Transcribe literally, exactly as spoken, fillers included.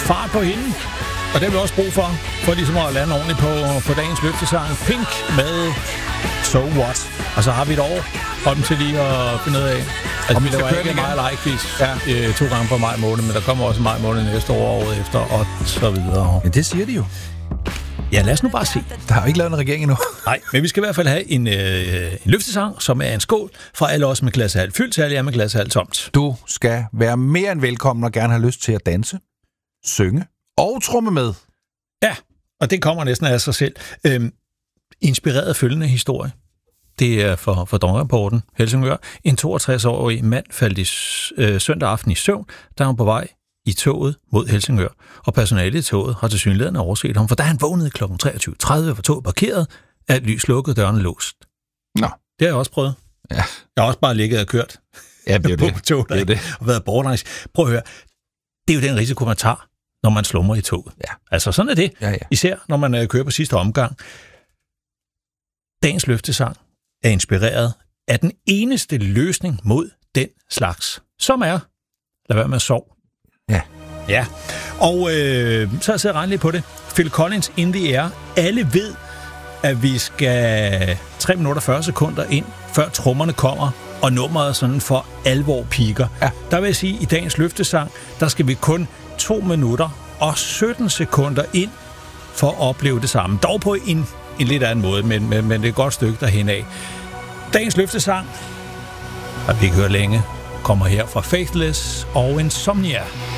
fart på hende. Og det har vi også brug for, for ligesom at lande ordentligt på, på dagens løftesang. Pink med So What. Og så har vi et år om til lige at finde ud af. Altså, vi laver ikke meget like-quiz ja. øh, to gange på maj måned, men der kommer også maj måned næste år, året efter, og så videre. Ja, det siger de jo. Ja, lad os nu bare se. Der har jo ikke lavet en regering endnu. Nej, men vi skal i hvert fald have en, øh, en løftesang, som er en skål fra alle os med glas halvt fyldt, til alle jer med glas halvt tomt. Du skal være mere end velkommen og gerne have lyst til at danse, synge og tromme med. Ja, og det kommer næsten af sig selv. Øhm, inspireret følgende historie. Det er for, for Dong-rapporten, Helsingør. En toogtres-årig mand faldt i øh, søndag aften i søvn, da han var på vej i toget mod Helsingør. Og personalet i toget har tilsyneladende overset ham, for da han vågnede klokken treogtyve tredive var toget parkeret, er et lys lukket, dørene låst. Nå. Det har jeg også prøvet. Ja. Jeg har også bare ligget og kørt ja, det er på det. toget det er det. og været bortlangs. Prøv at høre. Det er jo den risiko, man tager, når man slumrer i toget. Ja. Altså sådan er det. Ja, ja. Især når man øh, kører på sidste omgang. Dagens løftesang er inspireret af den eneste løsning mod den slags, som er, lad være med at sove. Ja. Ja, og øh, så har jeg siddet og regnet lidt på det. Phil Collins, In the Air. Alle ved, at vi skal tre minutter og fyrre sekunder ind, før trommerne kommer, og nummeret sådan for alvor piker. Ja. Der vil jeg sige, at i dagens løftesang, der skal vi kun to minutter og sytten sekunder ind, for at opleve det samme. Dog på en, en lidt anden måde, men, men, men det er et godt stykke derhen af. Dagens løftesang, har vi ikke hørt længe, kommer her fra Faithless og Insomnia.